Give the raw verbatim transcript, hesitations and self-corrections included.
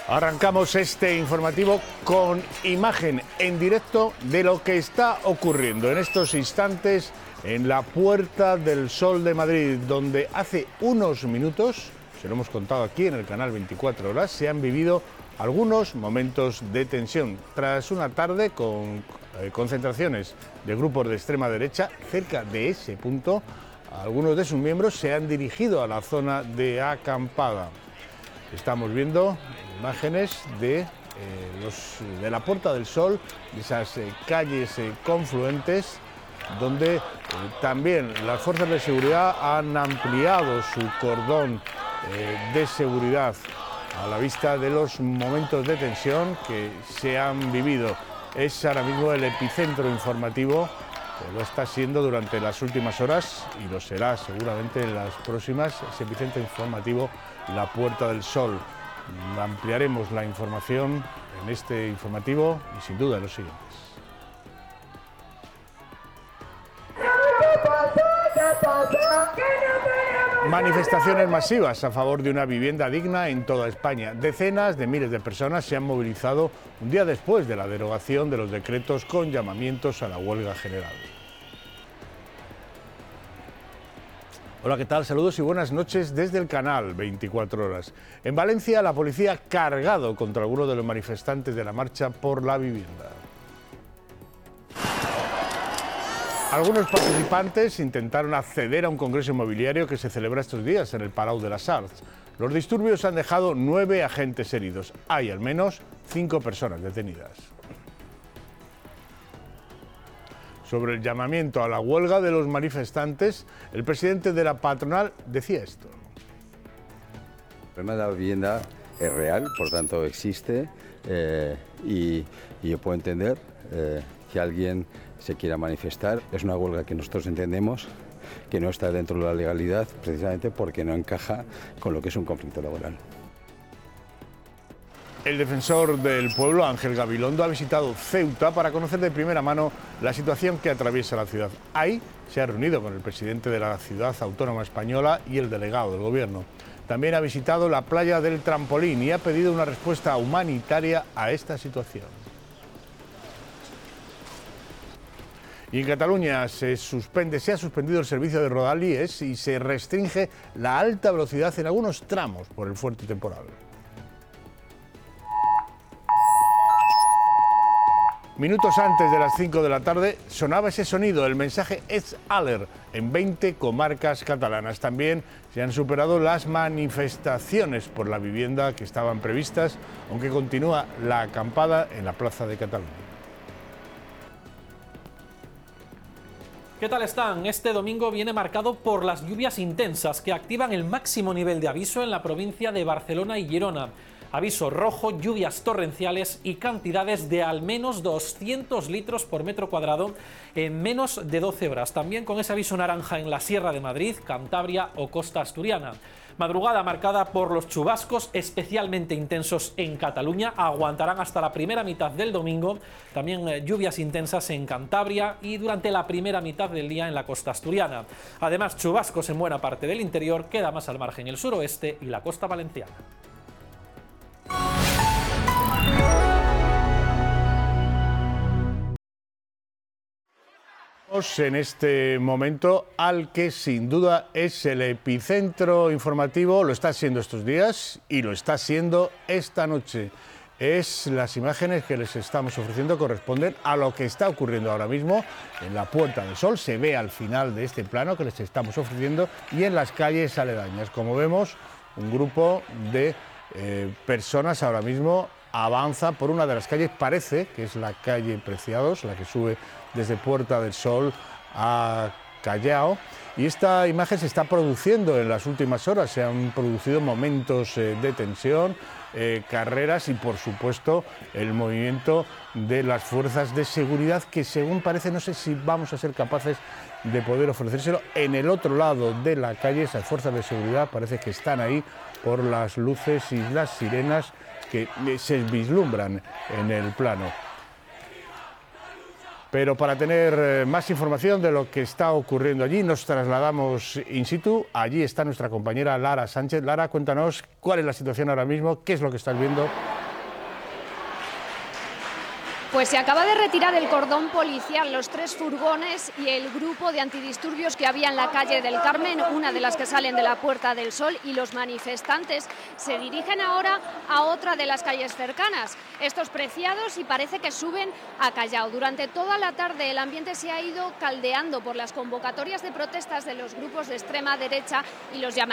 Arrancamos este informativo con imagen en directo de lo que está ocurriendo en estos instantes en la Puerta del Sol de Madrid, donde hace unos minutos, se lo hemos contado aquí en el canal veinticuatro horas, se han vivido algunos momentos de tensión tras una tarde con eh, concentraciones de grupos de extrema derecha. Cerca de ese punto, algunos de sus miembros se han dirigido a la zona de acampada. Estamos viendo imágenes de, eh, los, de la Puerta del Sol, de esas eh, calles eh, confluentes, donde eh, también las fuerzas de seguridad han ampliado su cordón eh, de seguridad a la vista de los momentos de tensión que se han vivido. Es ahora mismo el epicentro informativo, que lo está siendo durante las últimas horas y lo será seguramente en las próximas, ese epicentro informativo, la Puerta del Sol. Ampliaremos la información en este informativo y sin duda los siguientes. Manifestaciones masivas a favor de una vivienda digna en toda España. Decenas de miles de personas se han movilizado un día después de la derogación de los decretos con llamamientos a la huelga general. Hola, ¿qué tal? Saludos y buenas noches desde el canal veinticuatro horas. En Valencia, la policía ha cargado contra algunos de los manifestantes de la marcha por la vivienda. Algunos participantes intentaron acceder a un congreso inmobiliario que se celebra estos días en el Palau de las Arts. Los disturbios han dejado nueve agentes heridos. Hay al menos cinco personas detenidas. Sobre el llamamiento a la huelga de los manifestantes, el presidente de la patronal decía esto. El problema de la vivienda es real, por tanto existe, eh, y, y yo puedo entender eh, que alguien se quiera manifestar. Es una huelga que nosotros entendemos que no está dentro de la legalidad, precisamente porque no encaja con lo que es un conflicto laboral. El defensor del pueblo, Ángel Gabilondo, ha visitado Ceuta para conocer de primera mano la situación que atraviesa la ciudad. Ahí se ha reunido con el presidente de la ciudad autónoma española y el delegado del gobierno. También ha visitado la playa del Trampolín y ha pedido una respuesta humanitaria a esta situación. Y en Cataluña se suspende, se ha suspendido el servicio de Rodalies y se restringe la alta velocidad en algunos tramos por el fuerte temporal. Minutos antes de las cinco de la tarde sonaba ese sonido, el mensaje Es Aller, en veinte comarcas catalanas. También se han superado las manifestaciones por la vivienda que estaban previstas, aunque continúa la acampada en la Plaza de Cataluña. ¿Qué tal están? Este domingo viene marcado por las lluvias intensas que activan el máximo nivel de aviso en la provincia de Barcelona y Girona. Aviso rojo, lluvias torrenciales y cantidades de al menos doscientos litros por metro cuadrado en menos de doce horas. También con ese aviso naranja en la Sierra de Madrid, Cantabria o Costa Asturiana. Madrugada marcada por los chubascos especialmente intensos en Cataluña. Aguantarán hasta la primera mitad del domingo. También eh, lluvias intensas en Cantabria y durante la primera mitad del día en la costa asturiana. Además, chubascos en buena parte del interior, queda más al margen el suroeste y la costa valenciana. En este momento al que sin duda es el epicentro informativo, lo está siendo estos días y lo está siendo esta noche. Es las imágenes que les estamos ofreciendo corresponden a lo que está ocurriendo ahora mismo en la Puerta del Sol. Se ve al final de este plano que les estamos ofreciendo y en las calles aledañas. Como vemos, un grupo de eh, personas ahora mismo avanza por una de las calles, parece que es la calle Preciados, la que sube desde Puerta del Sol a Callao, y esta imagen se está produciendo en las últimas horas. Se han producido momentos eh, de tensión, eh, carreras y por supuesto el movimiento de las fuerzas de seguridad que, según parece, no sé si vamos a ser capaces de poder ofrecérselo. En el otro lado de la calle, esas fuerzas de seguridad parece que están ahí por las luces y las sirenas que se vislumbran en el plano. Pero para tener más información de lo que está ocurriendo allí, nos trasladamos in situ. Allí está nuestra compañera Lara Sánchez. Lara, cuéntanos cuál es la situación ahora mismo, qué es lo que estás viendo. Pues se acaba de retirar el cordón policial, los tres furgones y el grupo de antidisturbios que había en la calle del Carmen, una de las que salen de la Puerta del Sol, y los manifestantes se dirigen ahora a otra de las calles cercanas, estos Preciados, y parece que suben a Callao. Durante toda la tarde el ambiente se ha ido caldeando por las convocatorias de protestas de los grupos de extrema derecha y los llamados